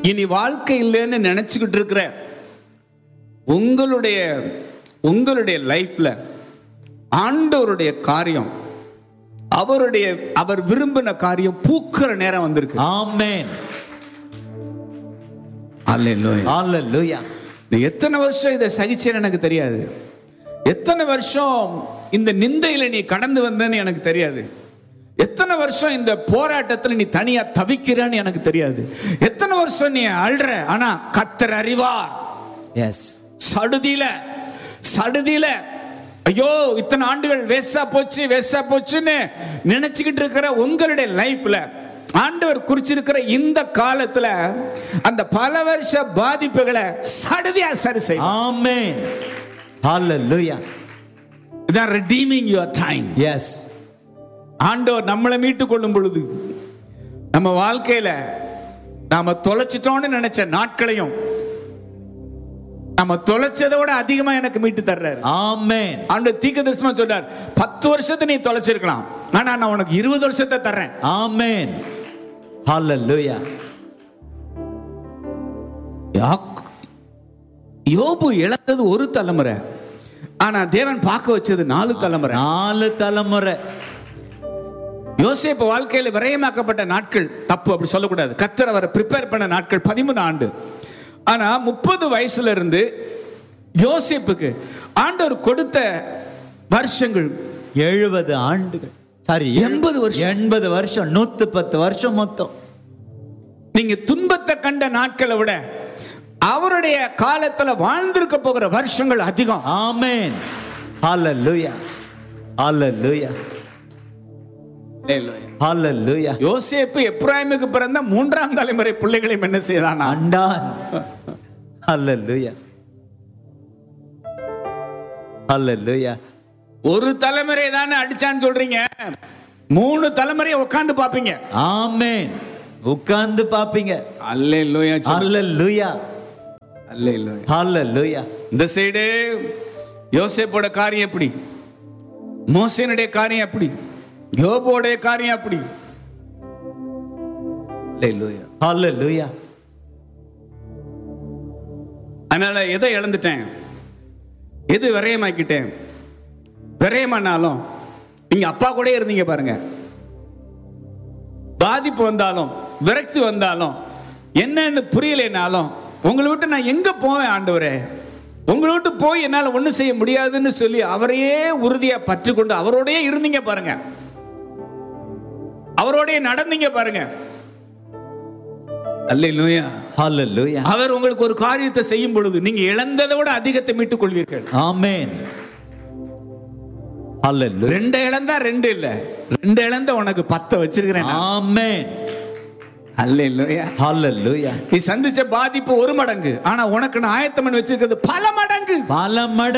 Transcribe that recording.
இனி வாழ்க்கை இல்லைன்னு நினைச்சுக்கிட்டு இருக்கிற உங்களுடைய லைஃப்ல ஆண்டவருடைய காரியம், அவர் விரும்பின காரியம் பூக்கிற நேரம் வந்திருக்கு. ஆமென். அல்லேலூயா. ஹalleluya. எத்தனை வருஷம் இதை சகிச்சேன்னு எனக்கு தெரியாது. எத்தனை வருஷம் இந்த நிந்தையில நீ கடந்து வந்தேன்னு எனக்கு தெரியாது. எத்தனை வருஷம் இந்த போராட்டத்துல நீ தனியா தவிக்கிறன்னு எனக்கு தெரியாது. எத்தனை வருஷம் நீ அழுற, ஆனா கர்த்தர் அறிவார். எஸ். சடுதியில ஐயோ இத்தனை ஆண்டுகள் வேஸ்டா போச்சுன்னு நினைச்சுக்கிட்டு இருக்கிற உங்களுடைய லைஃப்ல ஆண்டவர் குறிச்சிருக்கிற இந்த காலத்துல அந்த பல வருஷ பாதிப்புகளை சடுதியா சரி செய்யும். ஆமென். ஹalleluya. இதான் redeeming your time. எஸ். ஆண்டவர் நம்மளை மீட்டுக் கொள்ளும் பொழுது நம்ம வாழ்க்கையில நாம தொலைச்சிட்டோம்னு நினைச்ச நாட்களையும் நம்ம தொலைச்சதோட அதிகமா எனக்கு மீட்டு தர்றாரு. ஆமென். ஆண்டவர் தீர்க்கதரிசனமா சொல்றார், 10 வருஷத்தை நீ தொலைச்சிருக்கலாம், ஆனா நான் உனக்கு 20 வருஷத்தை தர்றேன். ஆமென். ஹalleluya. யோபு இழந்தது ஒரு தலைமுறை, ஆனா தேவன் பார்க்க வச்சது 4 தலைமுறை. 4 தலைமுறை. யோசேப்பு வாழ்க்கையில விரயமாக்கப்பட்ட நாட்கள் தப்பு, அப்படி சொல்லக்கூடாது. கர்த்தர் அவரை ப்ரிப்பேர் பண்ண நாட்கள் 13 ஆண்டு. ஆனா 30 வயசுல இருந்து யோசேப்புக்கு ஆண்டவர் கொடுத்த வருஷங்கள் 70 ஆண்டுகள். சாரி, 80 வருஷம். 80 வருஷம், 110 வருஷம் மொத்தம். நீங்க துன்பத்தை கண்ட நாட்களை விட அவருடைய காலத்துல வாழ்ந்திருக்க போகிற வருஷங்கள் அதிகம். ஆமென். ஹalleluya. ஹalleluya. ஹalleluya. யோசேப்பு எப்ராயிமுக்கு பிறந்த 3ஆம் தலைமுறை பிள்ளைகளையும் என்ன செய்தான்? ஆண்டான். ஹalleluya. ஹalleluya. ஒரு தலைமுறை தானே அடிச்சான்னு சொல்றீங்க, 3 தலைமுறையை உட்கார்ந்து பாப்பீங்க. ஆமென். உட்கார்ந்து பாப்பீங்க. அல்லேலூயா. ஹalleluya. அல்லேலூயா. ஹalleluya. இந்த சைடு யோசேப்போட காரியம் எப்படி, மோசேனுடைய காரியம் எப்படி, யோபோடைய காரியம் எப்படி. அல்லேலூயா. ஹalleluya. அதனால எதை இழந்துட்டேன், எது விரயமாக்கிட்டேன், விரயமானாலும் நீங்க அப்பா கூட இருந்தீங்க பாருங்க. பாதிப்பு வந்தாலும் விரக்தி வந்தாலும் என்னன்னு புரியலைனாலும் உங்களை விட்டு நான் எங்க போவேன் ஆண்டவரே, உங்களை விட்டு போய் என்னால ஒண்ணும் செய்ய முடியாதுன்னு சொல்லி அவரையே உறுதியா பற்றி கொண்டு அவரோடய இருந்தீங்க பாருங்க, அவரோடய நடந்தீங்க பாருங்க. அல்லேலூயா. ஹalleluya. அவர் உங்களுக்கு ஒரு காரியத்தை செய்யும் பொழுது நீங்க இழந்ததை விட அதிகத்தை மீட்டுக் கொள்வீர்கள். ஆமென். ஹalleluya. 2 இழந்தா 2 இல்ல, 2 இழந்த உனக்கு 10 வச்சிருக்கிறேன். ஆமென். அல்லேலூயா. ஹalleluya. நீ சந்திச்ச பாதிப்பு 1 மடங்கு, ஆனா உனக்கு நான் ஆயத்தம் பண்ணி வச்சிருக்கிறது பல மடங்கு.